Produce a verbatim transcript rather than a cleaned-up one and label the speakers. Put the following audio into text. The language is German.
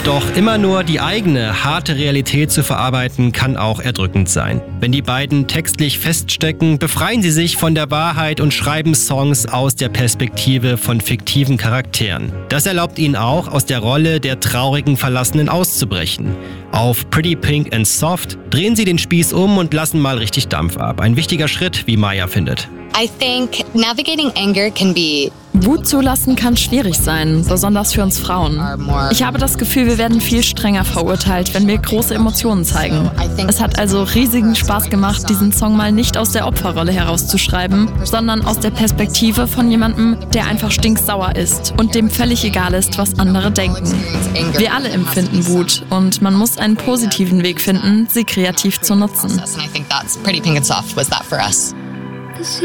Speaker 1: Doch immer nur die eigene, harte Realität zu verarbeiten, kann auch erdrückend sein. Wenn die beiden textlich feststecken, befreien sie sich von der Wahrheit und schreiben Songs aus der Perspektive von fiktiven Charakteren. Das erlaubt ihnen auch, aus der Rolle der traurigen Verlassenen auszubrechen. Auf Pretty Pink and Soft drehen sie den Spieß um und lassen mal richtig Dampf ab. Ein wichtiger Schritt, wie Maya findet.
Speaker 2: I think navigating anger can be
Speaker 3: Wut zulassen kann schwierig sein, besonders für uns Frauen. Ich habe das Gefühl, wir werden viel strenger verurteilt, wenn wir große Emotionen zeigen. Es hat also riesigen Spaß gemacht, diesen Song mal nicht aus der Opferrolle herauszuschreiben, sondern aus der Perspektive von jemandem, der einfach stinksauer ist und dem völlig egal ist, was andere denken. Wir alle empfinden Wut und man muss einen positiven Weg finden, sie kreativ zu nutzen.
Speaker 2: And I think that's Pretty Pink and Soft was that for us.